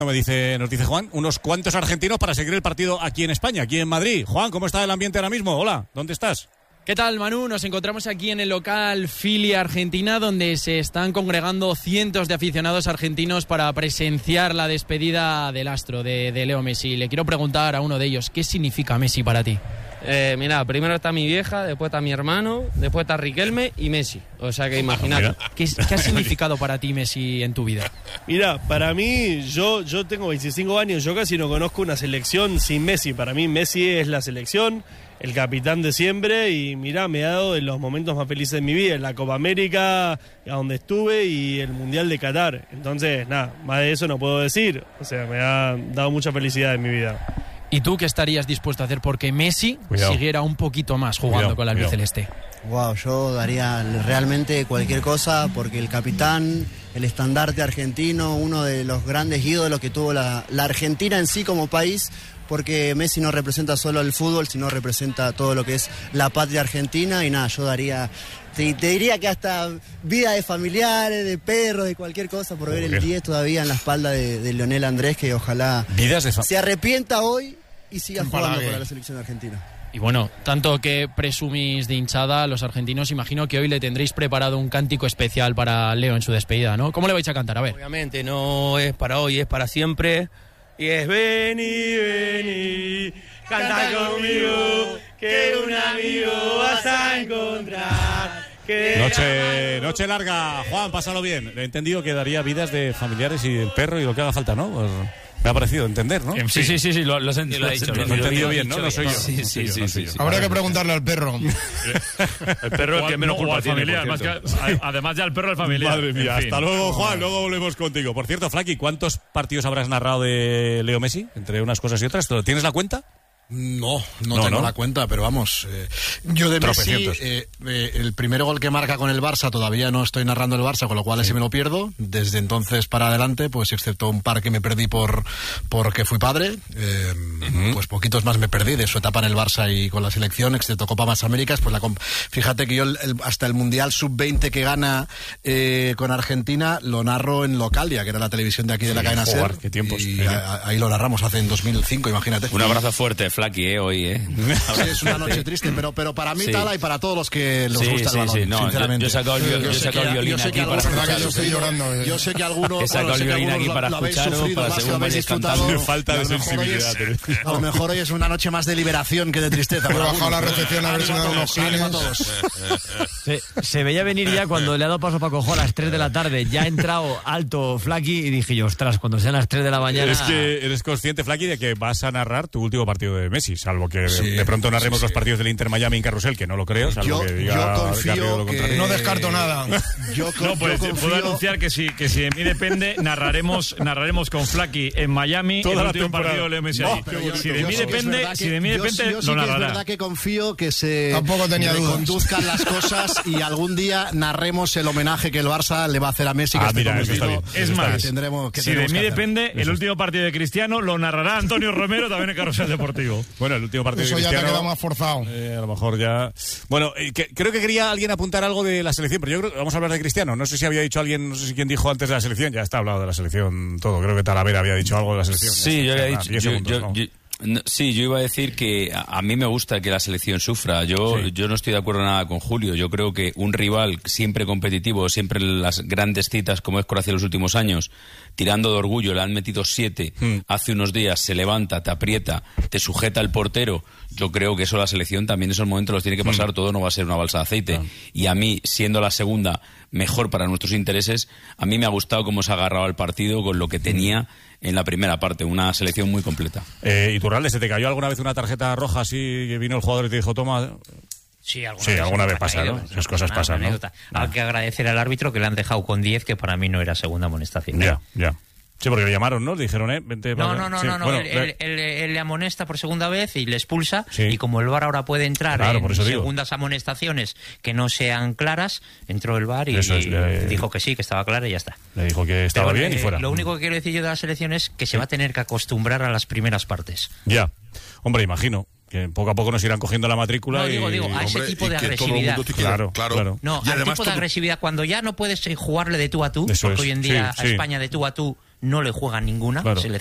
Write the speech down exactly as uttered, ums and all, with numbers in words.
Me dice, nos dice Juan, unos cuantos argentinos para seguir el partido aquí en España, aquí en Madrid. Juan, ¿cómo está el ambiente ahora mismo? Hola, ¿dónde estás? ¿Qué tal, Manu? Nos encontramos aquí en el local Philly Argentina, donde se están congregando cientos de aficionados argentinos para presenciar la despedida del astro de, de Leo Messi. Le quiero preguntar a uno de ellos, ¿qué significa Messi para ti? Eh, mira, primero está mi vieja, después está mi hermano, después está Riquelme y Messi. O sea que imagínate. ¿Qué, ¿Qué ha significado para ti Messi en tu vida? Mira, para mí, yo, yo tengo veinticinco años, yo casi no conozco una selección sin Messi. Para mí Messi es la selección, el capitán de siempre, y mira, me ha dado en los momentos más felices de mi vida, en la Copa América, a donde estuve, y el Mundial de Qatar. Entonces, nada, más de eso no puedo decir. O sea, me ha dado mucha felicidad en mi vida. ¿Y tú qué estarías dispuesto a hacer porque Messi Cuidado. siguiera un poquito más jugando Cuidado, con la cuidado. albiceleste? Wow, yo daría realmente cualquier cosa porque el capitán, el estandarte argentino, uno de los grandes ídolos que tuvo la, la Argentina en sí como país, porque Messi no representa solo el fútbol, sino representa todo lo que es la patria argentina. Y nada, yo daría, te, te diría que hasta vida de familiares, de perros, de cualquier cosa, por ver el diez todavía en la espalda de, de Lionel Andrés, que ojalá Vidas de fa- se arrepienta hoy y siga jugando Empalague. para la selección argentina. Y bueno, tanto que presumís de hinchada, los argentinos, imagino que hoy le tendréis preparado un cántico especial para Leo en su despedida, ¿no? ¿Cómo le vais a cantar? A ver. Obviamente no es para hoy, es para siempre. Y es vení, vení, canta conmigo, que un amigo vas a encontrar. Que Noche, noche larga, Juan, pásalo bien. He entendido que daría vidas de familiares y del perro y lo que haga falta, ¿no? Pues me ha parecido entender, ¿no? Sí, sí, sí, sí, lo, lo, has ent- lo he dicho, Lo he lo he entendido bien, dicho ¿no? No soy yo. Sí, No soy sí, yo, sí, no sí, soy yo. sí. Habría que preguntarle al perro. El perro es el que menos o culpa al tiene, familiar, por más cierto. que- a- además ya el perro del familiar. Madre mía, En fin. hasta luego, Juan, luego volvemos contigo. Por cierto, Flaky, ¿cuántos partidos habrás narrado de Leo Messi? Entre unas cosas y otras, ¿tienes la cuenta? No, no, No, tengo ¿no? la cuenta, pero vamos. Eh, yo de Messi, Tropecientos. eh, eh, el primer gol que marca con el Barça, todavía no estoy narrando el Barça, con lo cual ese me lo pierdo. Desde entonces para adelante, pues excepto un par que me perdí por porque fui padre, eh, uh-huh. pues poquitos más me perdí de su etapa en el Barça y con la selección, excepto Copa Más Américas. Pues la comp- fíjate que yo el, el, hasta el Mundial sub veinte que gana eh, con Argentina lo narro en Localia, que era la televisión de aquí de la Sí, cadena joder, SER. qué tiempos. Y Eh. a- ahí lo narramos hace en dos mil cinco, imagínate. Un abrazo fuerte, Flaky, eh, hoy, eh. Sí, es una noche triste, pero, pero para mí Sí. Tala y para todos los que les Sí, gusta sí, el balón, sí, no, sinceramente. yo- yo he sacado el viol- yo he sé sacado que- el violín yo sé aquí que para algunos- escucharos. yo estoy llorando, eh. Yo sé que algunos, He sacado bueno, sé el que violín algunos aquí lo- para lo habéis escucharos, sufrido, para más, según lo habéis vayáis disfrutado. cantando. Falta Y a de lo mejor hoy es- sensibilidad. A lo mejor hoy es una noche más de liberación que de tristeza. He para bajado la algunos. recepción a ver si me da Ánimo a unos todos, ánimo a gines. todos. Se, se veía venir ya cuando le ha dado paso a Paco Jo a las tres de la tarde. Ya ha entrado alto Flaky y dije yo, ostras, cuando sean las tres de la mañana... Es que eres consciente, Flaky, de que vas a narrar tu último partido de Messi, salvo que Sí, de pronto narremos sí, sí. los partidos del Inter Miami en Carrusel, que no lo creo, salvo Yo- que diga yo confío Garrido lo que- contrario. No descarto nada. Yo, con- No, pues yo puedo confío- anunciar que si, que si de mí depende, narraremos, narraremos con Flaky en Miami Toda el la último temporada. partido de Leo Messi. No, allí. pero yo- si yo de mí sí que es depende, verdad si que- de mí yo depende, sí- yo sí lo que es narrará. verdad que confío que se Tampoco tenía dudas. reconduzcan las cosas y algún día narremos el homenaje que el Barça le va a hacer a Messi. Que Ah, estoy mira, eso está convencido bien. Es Eso está más, bien. que tendremos, que si de tendremos mí que hacer. depende, el último partido de Cristiano lo narrará Antonio Romero también en Carrusel Deportivo. Bueno, el último partido Eso de ya te ha Cristiano, quedado más forzado. eh, a lo mejor ya... Bueno, eh, que- creo que quería alguien apuntar algo de la selección, pero yo creo que vamos a hablar de Cristiano. No sé si había dicho alguien, no sé si quién dijo antes de la selección, ya está hablado de la selección todo. Creo que Talavera había dicho algo de la selección. Sí, yo Ya había está, dicho. diez Yo, segundos, yo- ¿no? yo- no, sí, yo iba a decir que a, a mí me gusta que la selección sufra. Yo, Sí. yo no estoy de acuerdo nada con Julio. Yo creo que un rival siempre competitivo, siempre en las grandes citas, como es Croacia en los últimos años, tirando de orgullo, le han metido siete Hmm. hace unos días, se levanta, te aprieta, te sujeta el portero. Yo creo que eso la selección también en esos momentos los tiene que pasar. Todo no va a ser una balsa de aceite. Claro. Y a mí, siendo la segunda mejor para nuestros intereses, a mí me ha gustado cómo se ha agarrado al partido con lo que tenía en la primera parte, una selección muy completa. Eh, Iturralde, ¿se te cayó alguna vez una tarjeta roja así que vino el jugador y te dijo, toma? Sí, alguna Sí, vez, alguna me vez ha pasa, caído, ¿no? es Esas cosas una pasan, ¿no? anécdota. Ah. Hay que agradecer al árbitro que le han dejado con diez, que para mí no era segunda amonestación. Ya, ya. Sí, porque le llamaron, ¿no? Le dijeron, eh, vente... No, para- no, no, sí, no, no. bueno, él, él- él- él le amonesta por segunda vez y le expulsa. Sí. Y como el V A R ahora puede entrar Claro, en por eso digo. segundas amonestaciones que no sean claras, entró el V A R y, Eso es, le- dijo que sí, que estaba clara y ya está. le dijo que estaba Pero, bien y eh, fuera. Lo único que quiero decir yo de la selección es que se va a tener que acostumbrar a las primeras partes. Ya. Hombre, imagino que poco a poco nos irán cogiendo la matrícula No, y... digo, digo, a ese Hombre, tipo y de que todo el agresividad. mundo te quiera, Claro, claro. claro. No, Y al además tipo de todo- agresividad, cuando ya no puedes eh, jugarle de tú a tú, Eso porque es, hoy en día sí, a sí. España de tú a tú no le juega ninguna Claro. selección